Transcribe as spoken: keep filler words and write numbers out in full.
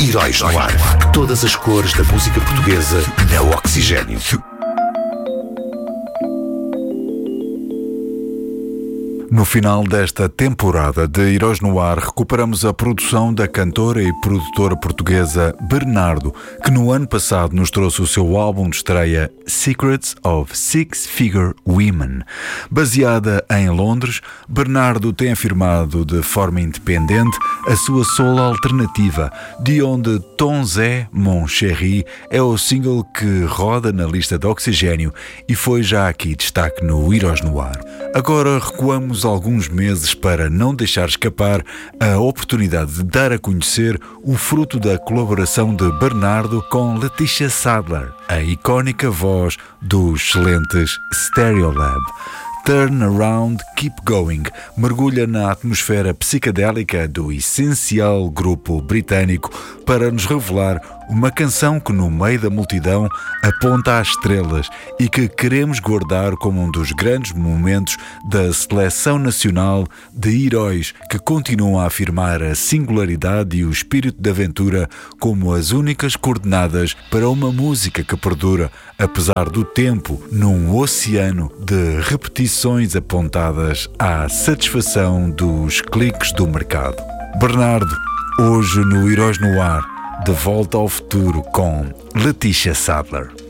Heróis no Ar. Todas as cores da música portuguesa na Oxigênio. No final desta temporada de Heróis no Ar, recuperamos a produção da cantora e produtora portuguesa Bernardo, que no ano passado nos trouxe o seu álbum de estreia Secrets of Six Figure Women. Baseada em Londres, Bernardo tem afirmado de forma independente a sua solo alternativa, de onde Ton Zé Mon Chéri é o single que roda na lista de Oxigênio e foi já aqui destaque no Heróis no Ar. Agora recuamos alguns meses para não deixar escapar a oportunidade de dar a conhecer o fruto da colaboração de Bernardo com Letícia Sattler, a icónica voz dos excelentes Stereolab. Turn Around, Keep Going mergulha na atmosfera psicadélica do essencial grupo britânico para nos revelar uma canção que no meio da multidão aponta às estrelas e que queremos guardar como um dos grandes momentos da seleção nacional de heróis que continuam a afirmar a singularidade e o espírito de aventura como as únicas coordenadas para uma música que perdura, apesar do tempo, num oceano de repetições apontadas à satisfação dos cliques do mercado. Bernardo, hoje no Heróis no Ar, de volta ao futuro com Letícia Sattler.